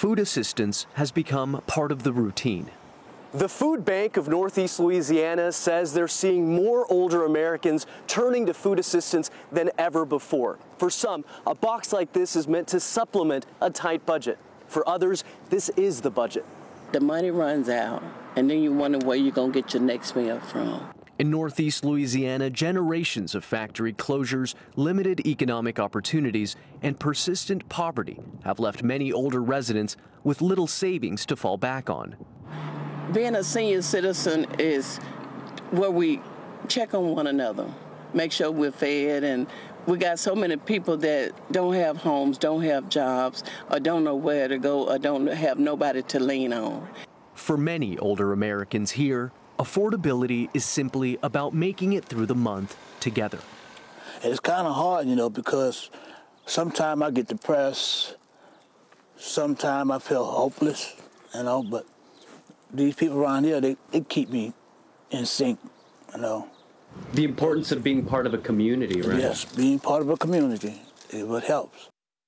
food assistance has become part of the routine. The Food Bank of Northeast Louisiana says they're seeing more older Americans turning to food assistance than ever before. For some, a box like this is meant to supplement a tight budget. For others, this is the budget. The money runs out, and then you wonder where you're going to get your next meal from. In Northeast Louisiana, generations of factory closures, limited economic opportunities, and persistent poverty have left many older residents with little savings to fall back on. Being a senior citizen is where we check on one another, make sure we're fed, and we got so many people that don't have homes, don't have jobs, or don't know where to go, or don't have nobody to lean on. For many older Americans here, affordability is simply about making it through the month together. It's kind of hard, because sometimes I get depressed, sometimes I feel hopeless, but these people around here, they keep me in sync, The importance of being part of a community, right? Yes, being part of a community is what helps.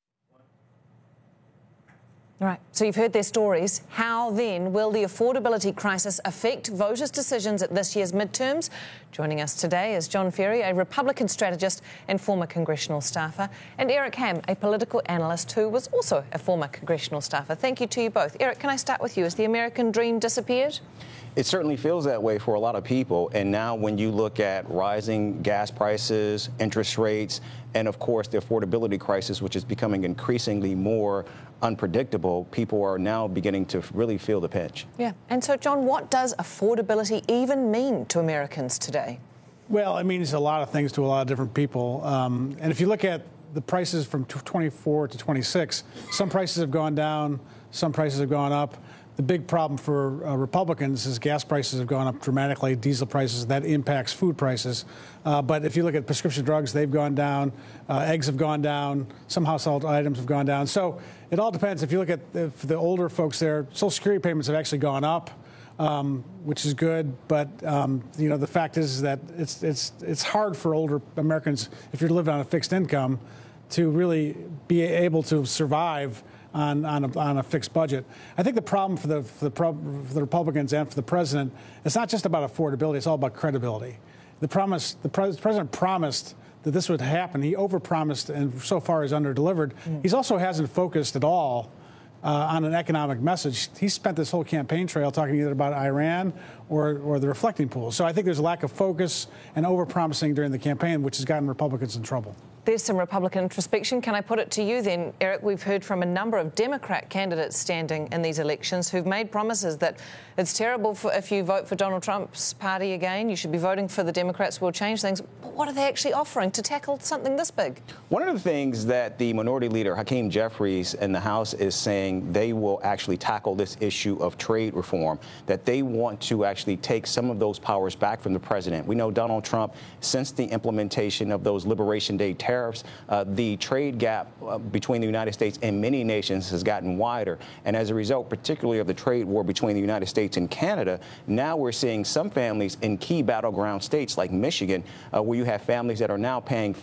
All right, so you've heard their stories. How then will the affordability crisis affect voters' decisions at this year's midterms? Joining us today is John Ferry, a Republican strategist and former congressional staffer, and Eric Ham, a political analyst who was also a former congressional staffer. Thank you to you both. Eric, can I start with you? Has the American dream disappeared? It certainly feels that way for a lot of people. And now when you look at rising gas prices, interest rates, and of course the affordability crisis, which is becoming increasingly more unpredictable, people are now beginning to really feel the pinch. Yeah. And so, John, what does affordability even mean to Americans today? Well, it means a lot of things to a lot of different people. And if you look at the prices from 24 to 26, some prices have gone down, some prices have gone up. The big problem for Republicans is gas prices have gone up dramatically, diesel prices, that impacts food prices. But if you look at prescription drugs, they've gone down, eggs have gone down, some household items have gone down. So it all depends. If you look at the older folks there, Social Security payments have actually gone up, which is good. But, the fact is that it's hard for older Americans, if you're living on a fixed income, to really be able to survive on a fixed budget. I think the problem for the Republicans and for the president, it's not just about affordability, it's all about credibility. The president promised that this would happen. He overpromised and so far has underdelivered. He also hasn't focused at all on an economic message. He spent this whole campaign trail talking either about Iran or the reflecting pool. So I think there's a lack of focus and overpromising during the campaign, which has gotten Republicans in trouble. There's some Republican introspection. Can I put it to you then, Eric? We've heard from a number of Democrat candidates standing in these elections who've made promises that it's terrible if you vote for Donald Trump's party again. You should be voting for the Democrats who will change things. But what are they actually offering to tackle something this big? One of the things that the Minority Leader, Hakeem Jeffries, in the House is saying they will actually tackle this issue of trade reform, that they want to actually take some of those powers back from the president. We know Donald Trump, since the implementation of those Liberation Day tariffs, the trade gap between the United States and many nations has gotten wider. And as a result, particularly of the trade war between the United States and Canada, now we're seeing some families in key battleground states like Michigan, where you have families that are now paying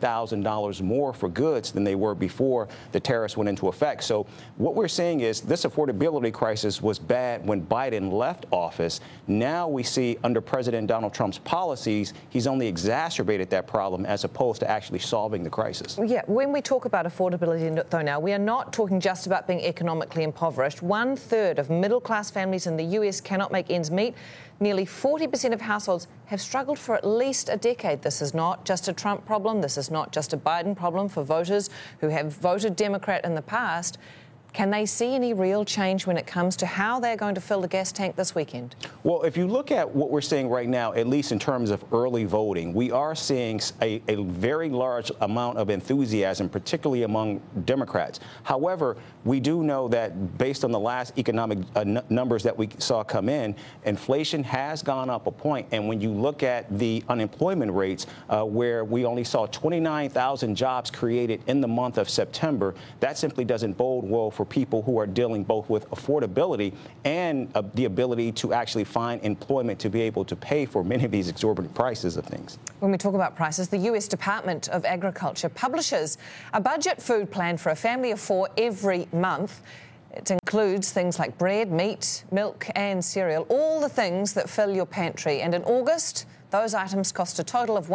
$5,000 more for goods than they were before the tariffs went into effect. So what we're seeing is this affordability crisis was bad when Biden left office. Now we see under President Donald Trump's policies, he's only exacerbated that problem as opposed to actually solving the crisis. Yeah, when we talk about affordability, though, now, we are not talking just about being economically impoverished. 1/3 of middle-class families in the US cannot make ends meet. Nearly 40% of households have struggled for at least a decade. This is not just a Trump problem. This is not just a Biden problem for voters who have voted Democrat in the past. Can they see any real change when it comes to how they're going to fill the gas tank this weekend? Well, if you look at what we're seeing right now, at least in terms of early voting, we are seeing a very large amount of enthusiasm, particularly among Democrats. However, we do know that based on the last economic numbers that we saw come in, inflation has gone up a point. And when you look at the unemployment rates, where we only saw 29,000 jobs created in the month of September, that simply doesn't bode well for people who are dealing both with affordability and the ability to actually find employment to be able to pay for many of these exorbitant prices of things. When we talk about prices, the US Department of Agriculture publishes a budget food plan for a family of 4 every month. It includes things like bread, meat, milk and cereal, all the things that fill your pantry. And in August, those items cost a total of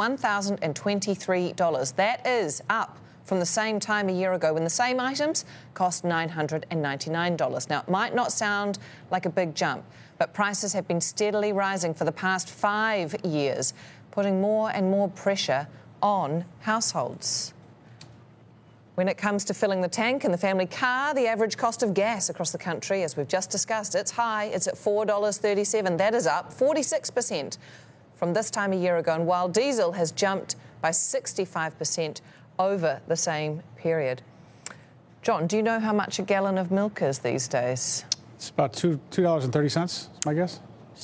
$1,023. That is up from the same time a year ago when the same items cost $999. Now, it might not sound like a big jump, but prices have been steadily rising for the past 5 years, putting more and more pressure on households. When it comes to filling the tank in the family car, the average cost of gas across the country, as we've just discussed, it's high. It's at $4.37. That is up 46% from this time a year ago. And while diesel has jumped by 65% over the same period. John, do you know how much a gallon of milk is these days? It's about $2.30, is my guess.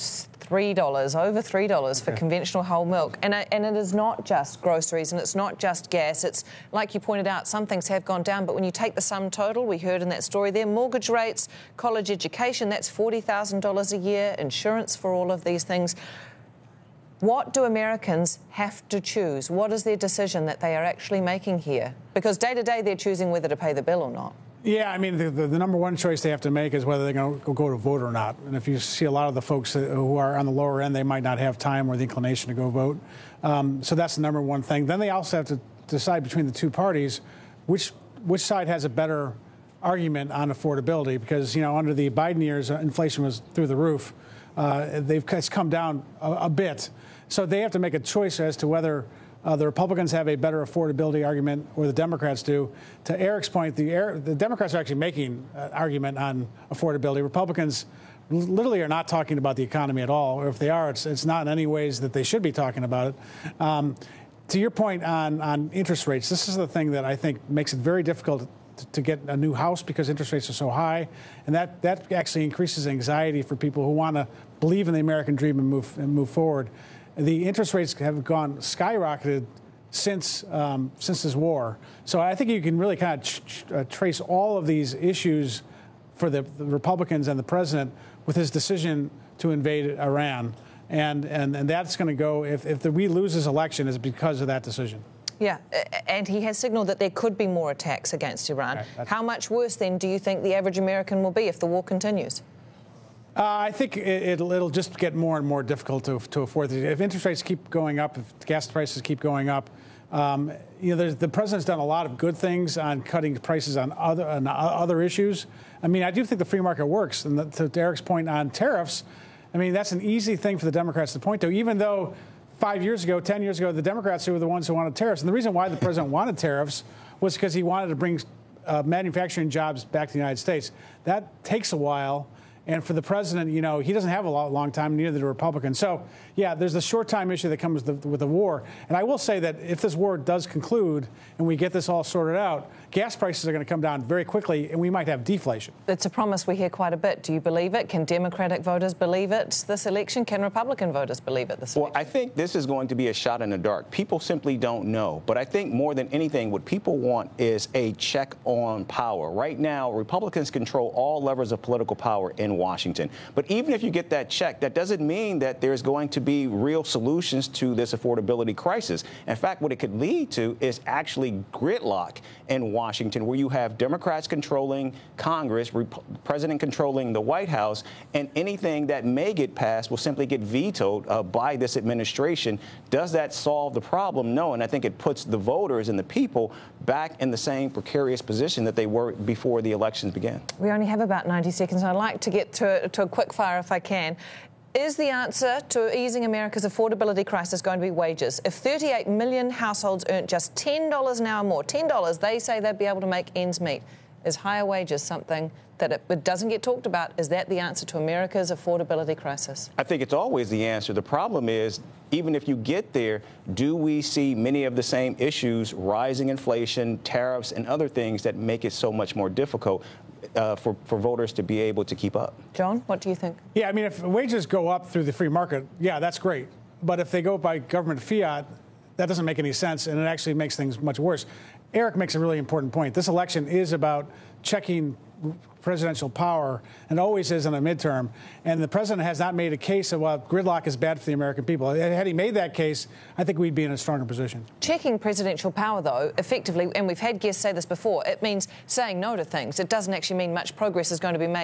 $3, over $3 for conventional whole milk. And it is not just groceries and it's not just gas. It's, like you pointed out, some things have gone down, but when you take the sum total, we heard in that story there, mortgage rates, college education, that's $40,000 a year, insurance for all of these things. What do Americans have to choose? What is their decision that they are actually making here? Because day to day they're choosing whether to pay the bill or not. Yeah, I mean, the number one choice they have to make is whether they're going to go to vote or not. And if you see a lot of the folks who are on the lower end, they might not have time or the inclination to go vote. So that's the number one thing. Then they also have to decide between the two parties which side has a better argument on affordability. Because, you know, under the Biden years, inflation was through the roof. It's come down a bit. So they have to make a choice as to whether the Republicans have a better affordability argument or the Democrats do. To Eric's point, the Democrats are actually making an argument on affordability. Republicans literally are not talking about the economy at all, or if they are, it's not in any ways that they should be talking about it. To your point on interest rates, this is the thing that I think makes it very difficult to get a new house because interest rates are so high, and that actually increases anxiety for people who want to believe in the American dream and move forward. The interest rates have skyrocketed since this war. So I think you can really kind of trace all of these issues for the Republicans and the president with his decision to invade Iran. And that's going to go, if we lose this election, is because of that decision. Yeah, and he has signaled that there could be more attacks against Iran. Right, how much worse, then, do you think the average American will be if the war continues? I think it'll just get more and more difficult to afford these. If interest rates keep going up, if gas prices keep going up, you know, the president's done a lot of good things on cutting prices on other issues. I mean, I do think the free market works. And to Eric's point on tariffs, I mean, that's an easy thing for the Democrats to point to, even though 5 years ago, 10 years ago, the Democrats were the ones who wanted tariffs. And the reason why the president wanted tariffs was because he wanted to bring manufacturing jobs back to the United States. That takes a while. And for the president, you know, he doesn't have a long time, neither do the Republicans. So, yeah, there's the short time issue that comes with the war. And I will say that if this war does conclude and we get this all sorted out, gas prices are going to come down very quickly and we might have deflation. It's a promise we hear quite a bit. Do you believe it? Can Democratic voters believe it this election? Can Republican voters believe it this election? Well, I think this is going to be a shot in the dark. People simply don't know. But I think more than anything, what people want is a check on power. Right now, Republicans control all levers of political power in Washington. But even if you get that check, that doesn't mean that there's going to be real solutions to this affordability crisis. In fact, what it could lead to is actually gridlock in Washington, where you have Democrats controlling Congress, President controlling the White House, and anything that may get passed will simply get vetoed by this administration. Does that solve the problem? No, and I think it puts the voters and the people back in the same precarious position that they were before the elections began. We only have about 90 seconds, and I'd like to get to a quick fire if I can. Is the answer to easing America's affordability crisis going to be wages? If 38 million households earn just $10 an hour more, $10, they say they'd be able to make ends meet. Is higher wages something that it doesn't get talked about? Is that the answer to America's affordability crisis? I think it's always the answer. The problem is, even if you get there, do we see many of the same issues, rising inflation, tariffs, and other things that make it so much more difficult for voters to be able to keep up? John, what do you think? Yeah, I mean, if wages go up through the free market, yeah, that's great. But if they go by government fiat, that doesn't make any sense, and it actually makes things much worse. Eric makes a really important point. This election is about checking presidential power, and always is in a midterm. And the president has not made a case of, well, gridlock is bad for the American people. Had he made that case, I think we'd be in a stronger position. Checking presidential power, though, effectively, and we've had guests say this before, it means saying no to things. It doesn't actually mean much progress is going to be made